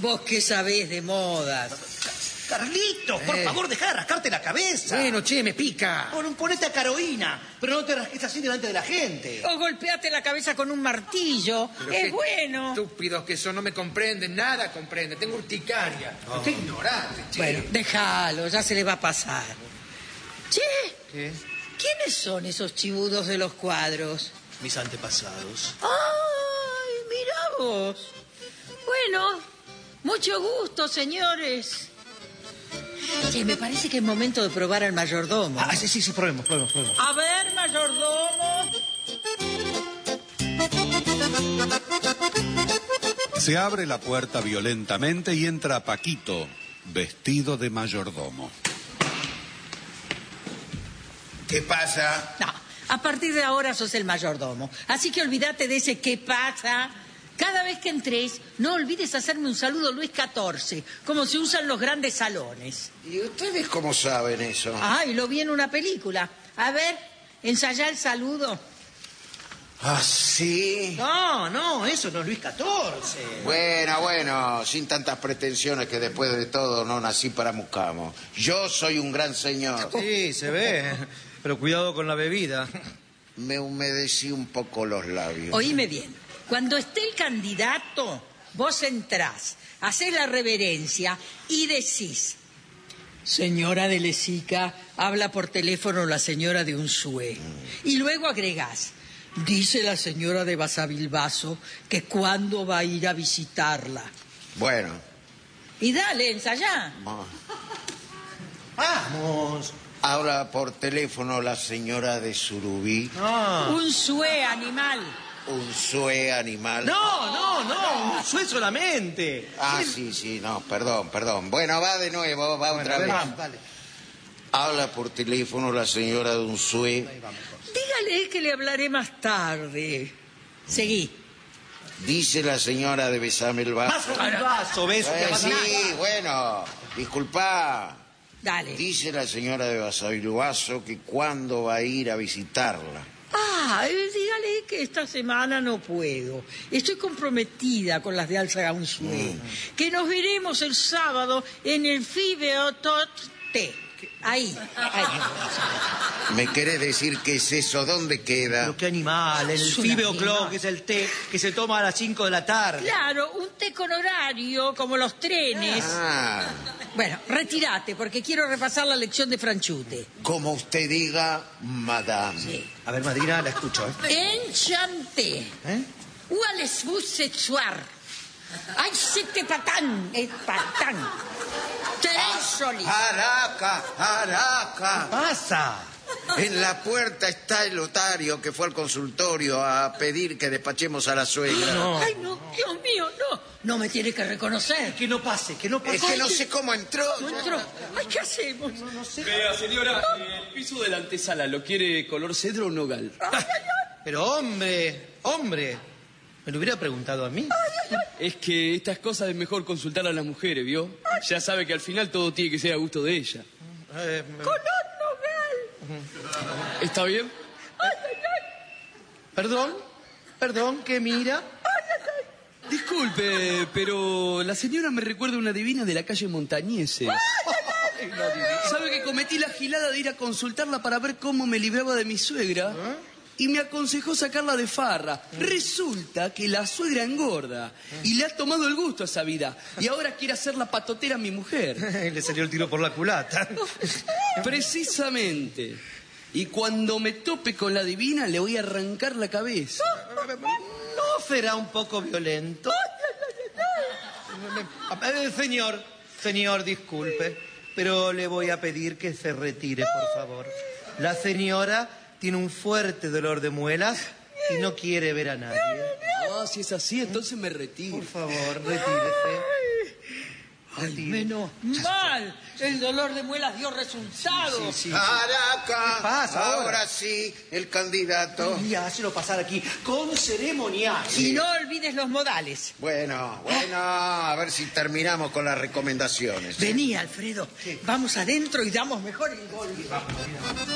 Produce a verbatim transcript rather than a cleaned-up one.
Vos qué sabés de modas. Carlitos, por Eh. favor, dejá de rascarte la cabeza. Bueno, che, me pica. Pon, ponete a Carolina, pero no te rasques así delante de la gente. O golpeate la cabeza con un martillo. Pero Es qué bueno. Estúpidos que son, no me comprenden, nada comprenden. Tengo urticaria. Qué ignorante, che. Bueno, déjalo, ya se le va a pasar. Che, ¿Qué? ¿quiénes son esos chibudos de los cuadros? Mis antepasados. ¡Ay, mira vos! Bueno, mucho gusto, señores. Che, me parece que es momento de probar al mayordomo. Ah, sí, sí, sí, probemos, probemos, probemos. A ver, mayordomo. Se abre la puerta violentamente y entra Paquito, vestido de mayordomo. ¿Qué pasa? No, a partir de ahora sos el mayordomo. Así que olvídate de ese qué pasa. Cada vez que entres, no olvides hacerme un saludo Luis catorce, como se usan los grandes salones. ¿Y ustedes cómo saben eso? Ay, lo vi en una película. A ver, ensayá el saludo. ¿Ah, sí? No, no, eso no es Luis catorce. Bueno, bueno, sin tantas pretensiones que después de todo no nací para Mucamo. Yo soy un gran señor. Sí, se ve. Pero cuidado con la bebida. Me humedecí un poco los labios. Oíme bien. Cuando esté el candidato, vos entrás, hacés la reverencia y decís: señora de Lesica, habla por teléfono la señora de Unzué. Y luego agregás: dice la señora de Basavilbaso que cuándo va a ir a visitarla. Bueno. Y dale, ensayá. Vamos. Habla por teléfono la señora de Surubí. Ah. Unzué, animal. Unzué animal. No, no, no, Unzué solamente. Ah, sí, sí, no, perdón, perdón. Bueno, va de nuevo, va otra vez. Vamos, dale. Habla por teléfono la señora de Unzué. Dígale que le hablaré más tarde. Seguí. Dice la señora de Besame el vaso. Vaso, el vaso, beso. Eh, que sí, pasa. bueno, disculpa. Dale. Dice la señora de Basavilbaso que cuándo va a ir a visitarla. Ah, eh, dígale que esta semana no puedo. Estoy comprometida con las de Alza Unzué. Mm. Que nos veremos el sábado en el Fibeotot T. Ahí, ahí. ¿Me querés decir qué es eso? ¿Dónde queda? Pero qué animal, el Es un Fibe animal. O'Clock, que es el té que se toma a las cinco de la tarde. Claro, un té con horario, como los trenes. Ah, Bueno, retírate, porque quiero repasar la lección de Franchute. como usted diga, madame. Sí. A ver, Madrina, la escucho, ¿eh? Enchanté. ¿Eh? Où allez-vous ce soir? Ay, c'était patán, es patán. Tres solis. Araca, Araca. Pasa. En la puerta está el otario que fue al consultorio a pedir que despachemos a la suegra. No. Ay, no, Dios mío, no. No me tiene que reconocer. Que no pase, que no pase. Es que no sé cómo entró. No entró. Ay, ¿qué hacemos? Vea, señora, el piso de la antesala, ¿lo quiere color cedro o nogal? Pero hombre, hombre, me lo hubiera preguntado a mí. Es que estas cosas es mejor consultar a las mujeres, ¿vio? Ya sabe que al final todo tiene que ser a gusto de ella. Eh, me- Color nogal. ¿Está bien? Perdón, perdón, ¿qué mira? Disculpe, pero la señora me recuerda a una divina de la calle Montañeses. ¿Sabe que cometí la gilada de ir a consultarla para ver cómo me libraba de mi suegra? Y me aconsejó sacarla de farra. Resulta que la suegra engorda y le ha tomado el gusto a esa vida. Y ahora quiere hacer la patotera a mi mujer. Le salió el tiro por la culata. Precisamente. Y cuando me tope con la divina le voy a arrancar la cabeza. ¿No será un poco violento? Eh, Señor, señor, disculpe, pero le voy a pedir que se retire, por favor. La señora tiene un fuerte dolor de muelas y no quiere ver a nadie. Ah, si es así, entonces me retiro. Por favor, retírese. Ay, Retire. menos mal. El dolor de muelas dio resultado. Araca. ¿Qué pasa ahora? Ahora sí, el candidato. Y hácelo pasar aquí, con ceremonial. Y no olvides los modales. Bueno, bueno, a ver si terminamos con las recomendaciones. Vení, Alfredo. Vamos adentro y damos mejor el gol.